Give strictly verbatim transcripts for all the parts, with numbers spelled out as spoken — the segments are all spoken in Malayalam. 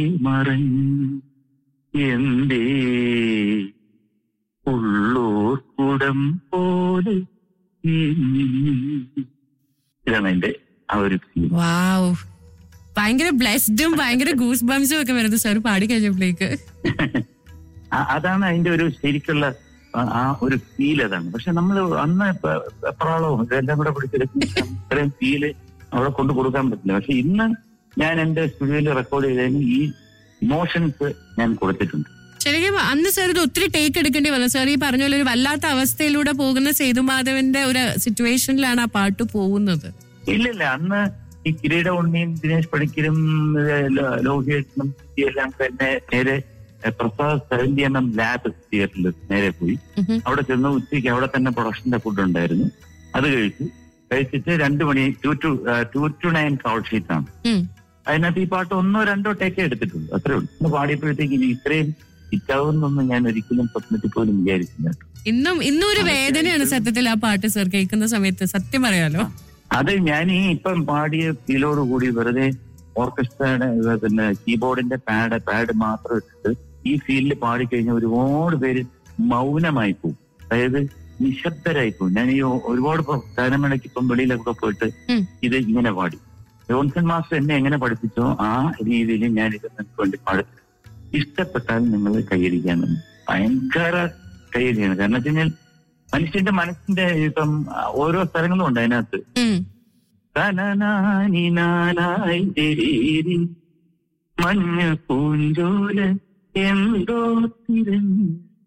മറഞ്ഞു എന്തേ ഉള്ളൂർ കുടം പോലെ. ഇതാണ് എന്റെ ആ ഒരു ഫീൽ. വാവ്, ഭയങ്കര ബ്ലെസ്ഡും ഭയങ്കര ഗൂസ് ബംസും ഒക്കെ വരുന്നത് സാർ പാടി കഴിഞ്ഞപ്പോഴേക്ക്. അതാണ് അതിന്റെ ഒരു ശരിക്കുള്ള ആ ഒരു ഫീൽ. അതാണ്. പക്ഷെ നമ്മൾ അന്ന് എപ്പോഴാളോ ഇതെല്ലാം കൂടെ പിടിച്ചെടുക്കുന്ന ഇത്രയും ഫീല് അവിടെ കൊണ്ടു കൊടുക്കാൻ പറ്റില്ല. പക്ഷെ ഇന്ന് ഞാൻ എന്റെ സ്റ്റുഡിയോയിൽ റെക്കോർഡ് ചെയ്തതിന് ഈ ഇമോഷൻസ് ഞാൻ കൊടുത്തിട്ടുണ്ട്. ശരിക്കും അന്ന് സാർ ഇത് ഒത്തിരി ടേക്ക് എടുക്കേണ്ടി വന്നു സാർ. ഈ പറഞ്ഞ പോലെ ഒരു വല്ലാത്ത അവസ്ഥയിലൂടെ പോകുന്ന സേതുമാധവന്റെ ഒരു സിറ്റുവേഷനിലാണ് ആ പാട്ട് പോകുന്നത്. ഇല്ലില്ല, അന്ന് ഈ കിരീട ഉണ്ണിയും ദിനേശ് പണിക്കരും ലോഹിയേട്ടനും എല്ലാം തന്നെ നേരെ Prasad seventy M M lab തിയേറ്ററിൽ നേരെ പോയി. അവിടെ ചെന്ന് ഉച്ചയ്ക്ക് അവിടെ തന്നെ പ്രൊഡക്ഷന്റെ ഫുഡ് ഉണ്ടായിരുന്നു. അത് കഴിച്ചു. കഴിച്ചിട്ട് രണ്ടു മണി to to to to nine Kaul ഷീറ്റാണ്. അതിനകത്ത് ഈ പാട്ട് ഒന്നോ രണ്ടോ ടേക്കേ എടുത്തിട്ടുള്ളൂ. അത്രേ ഉള്ളൂ. ഇന്ന് പാടിയപ്പോഴത്തേക്ക് ഇനി ഇത്രയും ഹിറ്റാവുന്നൊന്നും ഞാൻ ഒരിക്കലും സ്വപ്നത്തിൽ പോലും വിചാരിച്ചില്ല. ഇന്നും ഇന്നും ഒരു വേദനയാണ് സത്യത്തിൽ ആ പാട്ട് സാർ കേൾക്കുന്ന സമയത്ത്, സത്യം പറയാലോ. അത് ഞാൻ ഈ ഇപ്പം പാടിയ ഫീലോട് കൂടി വെറുതെ ഓർക്കസ്ട്രയുടെ പിന്നെ കീബോർഡിന്റെ പാഡ് പാഡ് മാത്രം ഇട്ടിട്ട് ഈ ഫീൽഡിൽ പാടിക്കഴിഞ്ഞാൽ ഒരുപാട് പേര് മൗനമായി പോകും. അതായത് നിശബ്ദരായി പോകും. ഞാൻ ഈ ഒരുപാട് ഗാനമേളയ്ക്ക് ഇപ്പം വെളിയിലൊക്കെ പോയിട്ട് ഇത് ഇങ്ങനെ പാടി. ജോൺസൺ മാസ്റ്റർ എന്നെ എങ്ങനെ പഠിപ്പിച്ചോ ആ രീതിയിൽ ഞാൻ ഇത് നിങ്ങൾക്ക് വേണ്ടി പാടി. ഇഷ്ടപ്പെട്ടാൽ നിങ്ങൾ കൈയടിക്കാൻ ഭയങ്കര കൈയടിയാണ്. കാരണം വെച്ച് കഴിഞ്ഞാൽ മനുഷ്യന്റെ മനസ്സിന്റെ ഇപ്പം ഓരോ സ്ഥലങ്ങളും ഉണ്ട് അതിനകത്ത്. മഞ്ഞ പൂഞ്ചോല എന്തോ തിരഞ്ഞു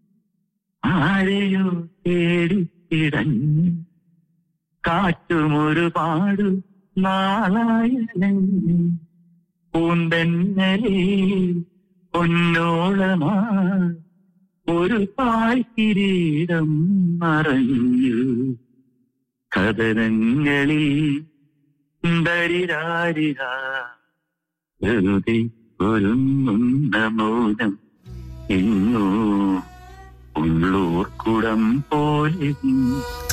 ആരെയോ തേടിത്തിടഞ്ഞു കാറ്റുമൊരുപാട് നാളായലഞ്ഞു പൂന്തന്നലേ പൊന്നോളമാ ഒരു പാൽക്കിരീടം മറഞ്ഞു കഥനങ്ങളിൽ ദരിരാരിരാ വെറുതെ ഒരുങ്ങുന്ന മൗനം എങ്ങോ ഉള്ളൂർ കുടം പോലെ.